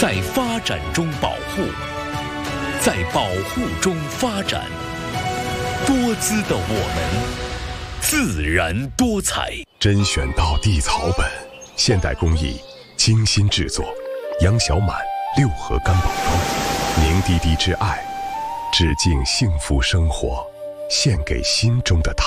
在发展中保护，在保护中发展。多姿的我们，自然多彩。 甄选到地草本，现代工艺，精心制作。杨小满6盒干宝装，凝滴滴之爱，致敬幸福生活，献给心中的他。